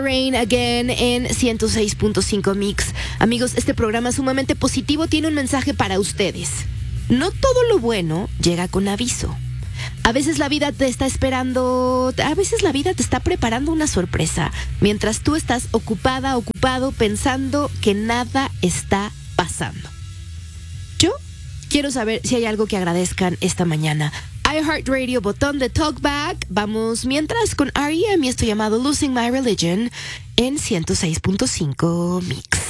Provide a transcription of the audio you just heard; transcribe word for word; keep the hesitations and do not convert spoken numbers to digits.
Rain Again en ciento seis punto cinco Mix. Amigos, este programa sumamente positivo tiene un mensaje para ustedes. No todo lo bueno llega con aviso. A veces la vida te está esperando, a veces la vida te está preparando una sorpresa, mientras tú estás ocupada, ocupado, pensando que nada está pasando. Yo quiero saber si hay algo que agradezcan esta mañana. iHeartRadio, botón de Talkback. Vamos mientras con R E M y esto llamado Losing My Religion en ciento seis punto cinco Mix.